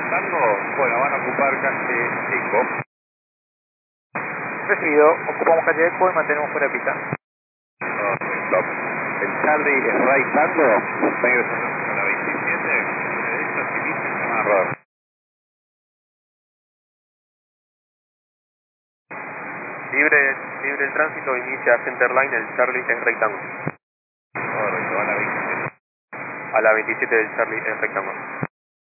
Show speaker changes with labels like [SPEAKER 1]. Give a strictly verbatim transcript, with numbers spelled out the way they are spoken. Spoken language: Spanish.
[SPEAKER 1] Tango, bueno, van a ocupar calle Eco.
[SPEAKER 2] Recibido, ocupamos calle Eco y mantenemos fuera de pista.
[SPEAKER 1] Correcto. El Charlie es right Tango, está ingresando a la veintisiete, derecho, utilice el error.
[SPEAKER 2] Libre, libre el tránsito, inicia Centerline, el Charlie es rectángulo.
[SPEAKER 1] Correcto, a la veintisiete.
[SPEAKER 2] A la veintisiete del Charlie es rectángulo.